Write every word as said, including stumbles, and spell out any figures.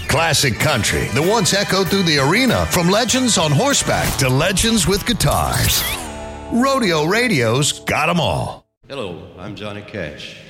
classic country that once echoed through the arena, from legends on horseback to legends with guitars. Rodeo Radio's got 'em all. Hello, I'm Johnny Cash.